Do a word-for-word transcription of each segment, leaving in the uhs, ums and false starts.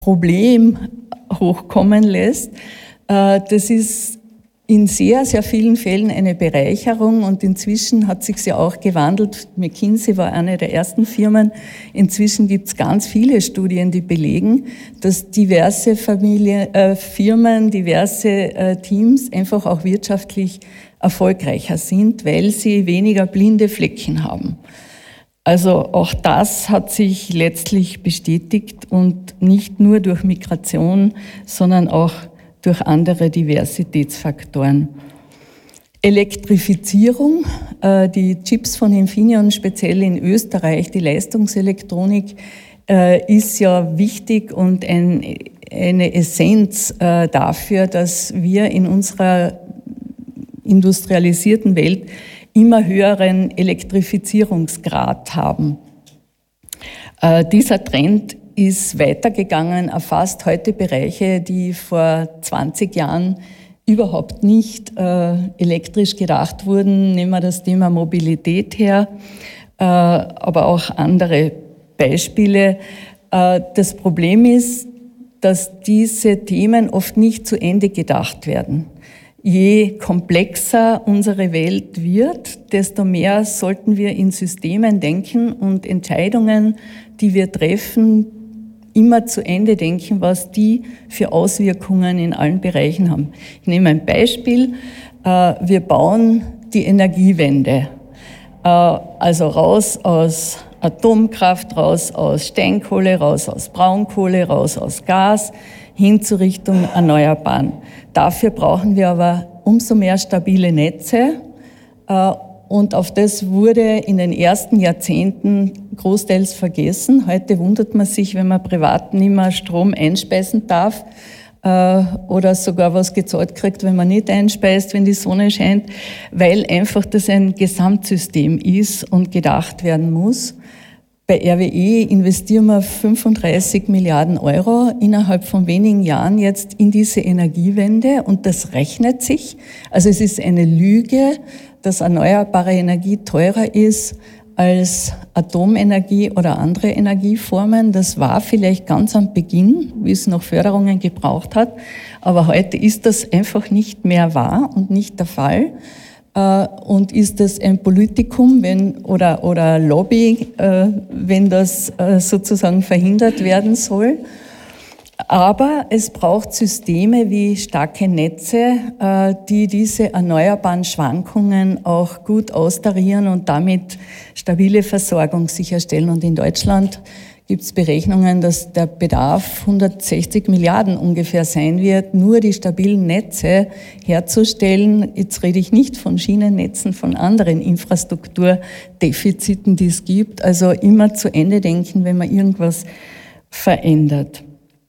Problem hochkommen lässt. Das ist in sehr, sehr vielen Fällen eine Bereicherung und inzwischen hat sich ja auch gewandelt. McKinsey war eine der ersten Firmen. Inzwischen gibt es ganz viele Studien, die belegen, dass diverse Familien, äh, Firmen, diverse äh, Teams einfach auch wirtschaftlich erfolgreicher sind, weil sie weniger blinde Flecken haben. Also auch das hat sich letztlich bestätigt und nicht nur durch Migration, sondern auch durch andere Diversitätsfaktoren. Elektrifizierung, äh, die Chips von Infineon, speziell in Österreich, die Leistungselektronik, äh, ist ja wichtig und ein, eine Essenz äh, dafür, dass wir in unserer industrialisierten Welt immer höheren Elektrifizierungsgrad haben. Äh, dieser Trend ist weitergegangen, erfasst heute Bereiche, die vor zwanzig Jahren überhaupt nicht äh, elektrisch gedacht wurden. Nehmen wir das Thema Mobilität her, äh, aber auch andere Beispiele. Äh, das Problem ist, dass diese Themen oft nicht zu Ende gedacht werden. Je komplexer unsere Welt wird, desto mehr sollten wir in Systemen denken und Entscheidungen, die wir treffen, immer zu Ende denken, was die für Auswirkungen in allen Bereichen haben. Ich nehme ein Beispiel. Wir bauen die Energiewende. Also raus aus Atomkraft, raus aus Steinkohle, raus aus Braunkohle, raus aus Gas, hin zur Richtung Erneuerbaren. Dafür brauchen wir aber umso mehr stabile Netze. Und auf das wurde in den ersten Jahrzehnten großteils vergessen. Heute wundert man sich, wenn man privat nicht mehr Strom einspeisen darf äh, oder sogar was gezahlt kriegt, wenn man nicht einspeist, wenn die Sonne scheint, weil einfach das ein Gesamtsystem ist und gedacht werden muss. Bei R W E investieren wir fünfunddreißig Milliarden Euro innerhalb von wenigen Jahren jetzt in diese Energiewende und das rechnet sich. Also es ist eine Lüge, dass erneuerbare Energie teurer ist als Atomenergie oder andere Energieformen. Das war vielleicht ganz am Beginn, wie es noch Förderungen gebraucht hat. Aber heute ist das einfach nicht mehr wahr und nicht der Fall. Und ist das ein Politikum wenn, oder, oder Lobby, wenn das sozusagen verhindert werden soll? Aber es braucht Systeme wie starke Netze, die diese erneuerbaren Schwankungen auch gut austarieren und damit stabile Versorgung sicherstellen. Und in Deutschland gibt es Berechnungen, dass der Bedarf hundertsechzig Milliarden ungefähr sein wird, nur die stabilen Netze herzustellen. Jetzt rede ich nicht von Schienennetzen, von anderen Infrastrukturdefiziten, die es gibt. Also immer zu Ende denken, wenn man irgendwas verändert.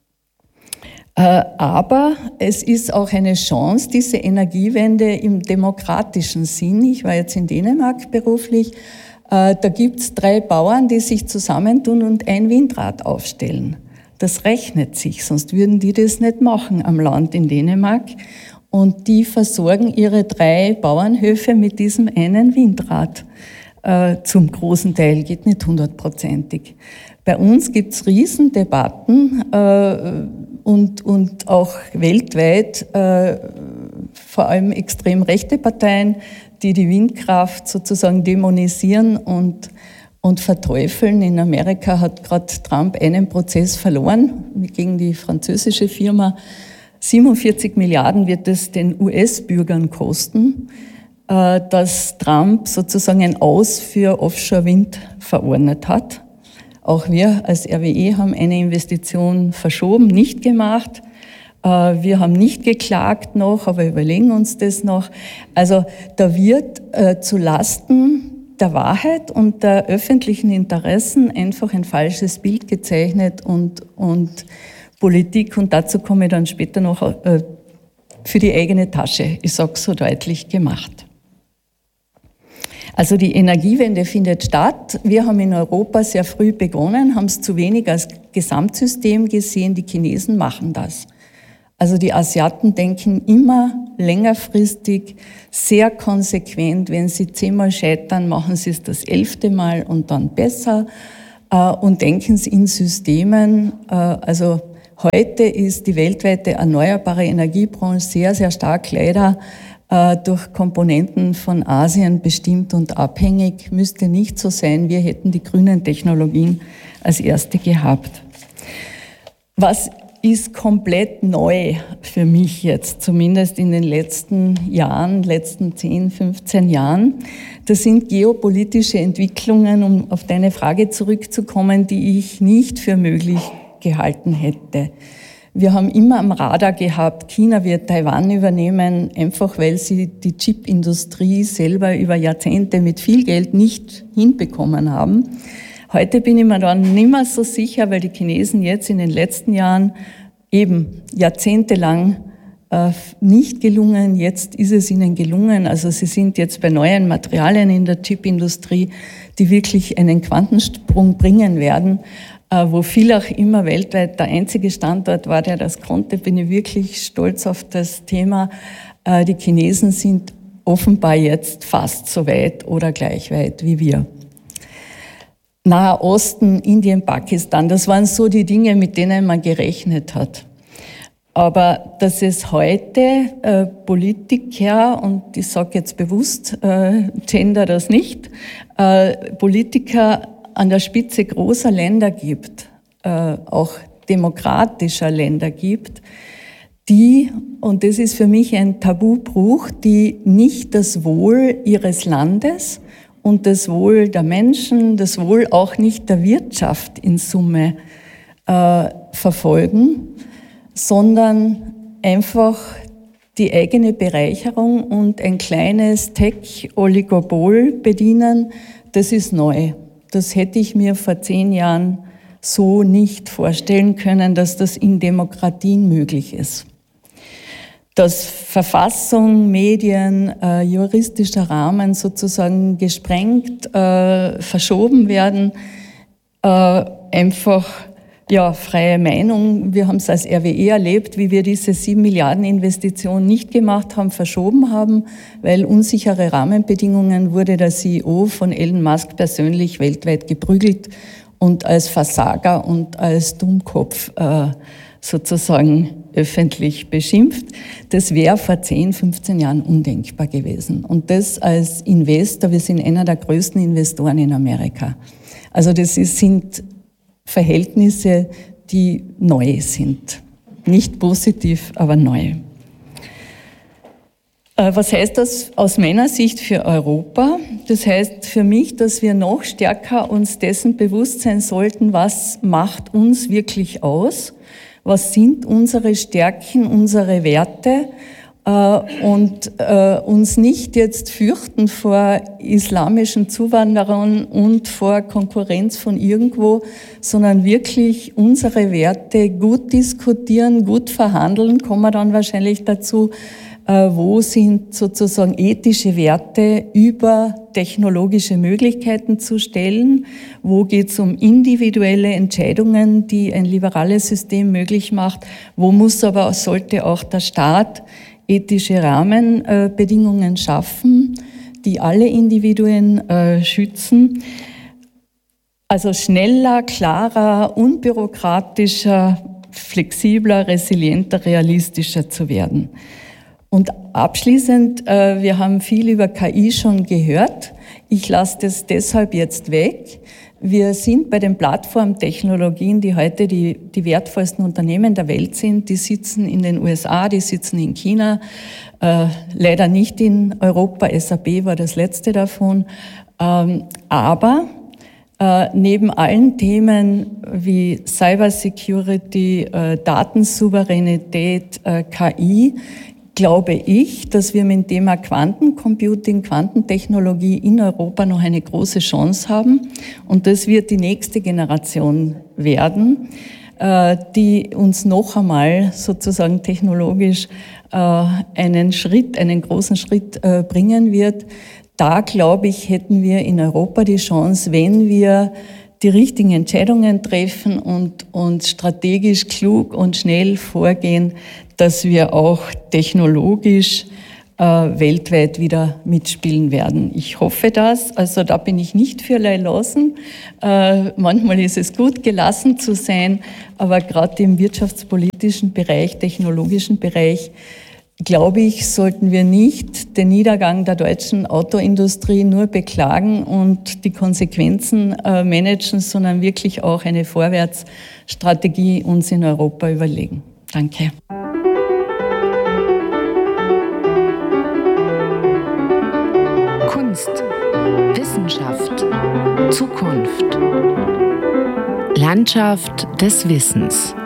Aber es ist auch eine Chance, diese Energiewende im demokratischen Sinn. Ich war jetzt in Dänemark beruflich. Da gibt es drei Bauern, die sich zusammentun und ein Windrad aufstellen. Das rechnet sich, sonst würden die das nicht machen am Land in Dänemark. Und die versorgen ihre drei Bauernhöfe mit diesem einen Windrad. Zum großen Teil, geht nicht hundertprozentig. Bei uns gibt es Riesendebatten und, und auch weltweit vor allem extrem rechte Parteien, die die Windkraft sozusagen dämonisieren und, und verteufeln. In Amerika hat gerade Trump einen Prozess verloren gegen die französische Firma. siebenundvierzig Milliarden wird es den U S-Bürgern kosten, dass Trump sozusagen ein Aus für Offshore-Wind verordnet hat. Auch wir als R W E haben eine Investition verschoben, nicht gemacht. Wir haben nicht geklagt noch, aber überlegen uns das noch. Also da wird äh, zu Lasten der Wahrheit und der öffentlichen Interessen einfach ein falsches Bild gezeichnet und, und Politik, und dazu komme ich dann später noch, äh, für die eigene Tasche, ich sage es so deutlich, gemacht. Also die Energiewende findet statt. Wir haben in Europa sehr früh begonnen, haben es zu wenig als Gesamtsystem gesehen. Die Chinesen machen das. Also die Asiaten denken immer längerfristig, sehr konsequent. Wenn sie zehnmal scheitern, machen sie es das elfte Mal und dann besser und denken es in Systemen. Also Heute ist die weltweite erneuerbare Energiebranche sehr, sehr stark leider äh, durch Komponenten von Asien bestimmt und abhängig. Müsste nicht so sein. Wir hätten die grünen Technologien als erste gehabt. Was ist komplett neu für mich jetzt, zumindest in den letzten Jahren, letzten zehn, fünfzehn Jahren. Das sind geopolitische Entwicklungen, um auf deine Frage zurückzukommen, die ich nicht für möglich gehalten hätte. Wir haben immer am Radar gehabt, China wird Taiwan übernehmen, einfach weil sie die Chipindustrie selber über Jahrzehnte mit viel Geld nicht hinbekommen haben. Heute bin ich mir dann nicht mehr so sicher, weil die Chinesen jetzt in den letzten Jahren eben jahrzehntelang äh, nicht gelungen, jetzt ist es ihnen gelungen. Also sie sind jetzt bei neuen Materialien in der Chipindustrie, die wirklich einen Quantensprung bringen werden, äh, wo Villach immer weltweit der einzige Standort war, der das konnte, bin ich wirklich stolz auf das Thema. Äh, die Chinesen sind offenbar jetzt fast so weit oder gleich weit wie wir. Naher Osten, Indien, Pakistan, das waren so die Dinge, mit denen man gerechnet hat. Aber dass es heute äh, Politiker, und ich sage jetzt bewusst, äh, gender das nicht, äh, Politiker an der Spitze großer Länder gibt, äh, auch demokratischer Länder gibt, die, und das ist für mich ein Tabubruch, die nicht das Wohl ihres Landes und das Wohl der Menschen, das Wohl auch nicht der Wirtschaft in Summe äh, verfolgen, sondern einfach die eigene Bereicherung und ein kleines Tech-Oligopol bedienen, das ist neu. Das hätte ich mir vor zehn Jahren so nicht vorstellen können, dass das in Demokratien möglich ist. Dass Verfassung, Medien, äh, juristischer Rahmen sozusagen gesprengt, äh, verschoben werden, äh, einfach ja freie Meinung. Wir haben es als R W E erlebt, wie wir diese sieben Milliarden Investition nicht gemacht haben, verschoben haben, weil unsichere Rahmenbedingungen wurde der C E O von Elon Musk persönlich weltweit geprügelt und als Versager und als Dummkopf äh, sozusagen öffentlich beschimpft. Das wäre vor zehn, fünfzehn Jahren undenkbar gewesen. Und das als Investor, wir sind einer der größten Investoren in Amerika. Also das ist, sind Verhältnisse, die neu sind. Nicht positiv, aber neu. Was heißt das aus meiner Sicht für Europa? Das heißt für mich, dass wir noch stärker uns dessen bewusst sein sollten, was macht uns wirklich aus? Was sind unsere Stärken, unsere Werte äh, und äh, uns nicht jetzt fürchten vor islamischen Zuwanderern und vor Konkurrenz von irgendwo, sondern wirklich unsere Werte gut diskutieren, gut verhandeln, kommen wir dann wahrscheinlich dazu, äh, wo sind sozusagen ethische Werte über technologische Möglichkeiten zu stellen, wo geht es um individuelle Entscheidungen, die ein liberales System möglich macht, wo muss aber, sollte auch der Staat ethische Rahmenbedingungen schaffen, die alle Individuen äh, schützen. Also schneller, klarer, unbürokratischer, flexibler, resilienter, realistischer zu werden. Und abschließend, äh, wir haben viel über K I schon gehört. Ich lasse das deshalb jetzt weg. Wir sind bei den Plattformtechnologien, die heute die, die wertvollsten Unternehmen der Welt sind. Die sitzen in den U S A, die sitzen in China, äh, leider nicht in Europa. S A P war das letzte davon. Ähm, aber äh, neben allen Themen wie Cybersecurity, äh, Datensouveränität, äh, K I, glaube ich, dass wir mit dem Thema Quantencomputing, Quantentechnologie in Europa noch eine große Chance haben. Und das wird die nächste Generation werden, die uns noch einmal sozusagen technologisch einen Schritt, einen großen Schritt bringen wird. Da, glaube ich, hätten wir in Europa die Chance, wenn wir die richtigen Entscheidungen treffen und, und strategisch klug und schnell vorgehen, dass wir auch technologisch äh, weltweit wieder mitspielen werden. Ich hoffe das. Also da bin ich nicht für Lei Lawson. Äh, manchmal ist es gut, gelassen zu sein, aber gerade im wirtschaftspolitischen Bereich, technologischen Bereich, glaube ich, sollten wir nicht den Niedergang der deutschen Autoindustrie nur beklagen und die Konsequenzen äh, managen, sondern wirklich auch eine Vorwärtsstrategie uns in Europa überlegen. Danke. Kunst, Wissenschaft, Zukunft. Landschaft des Wissens.